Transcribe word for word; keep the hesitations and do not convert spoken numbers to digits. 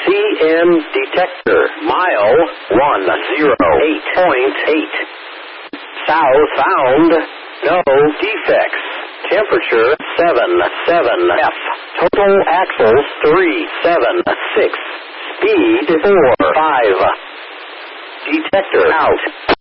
C M detector. Mile one oh eight point eight. South found. No defects. Temperature seven seven F. Total axles three seven six. Speed four five. Detector out.